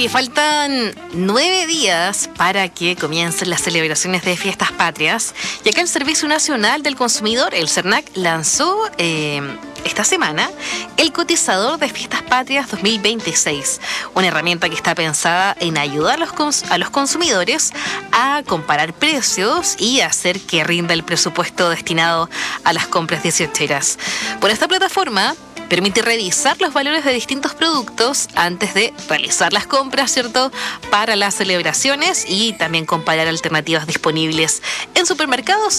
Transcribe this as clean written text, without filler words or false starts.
Oye, faltan 9 días para que comiencen las celebraciones de fiestas patrias. Y acá el Servicio Nacional del Consumidor, el SERNAC, lanzó esta semana el cotizador de fiestas patrias 2026, una herramienta que está pensada en ayudar a los consumidores a comparar precios y hacer que rinda el presupuesto destinado a las compras 18eras. Por esta plataforma permite revisar los valores de distintos productos antes de realizar las compras, ¿cierto?, para las celebraciones, y también comparar alternativas disponibles en supermercados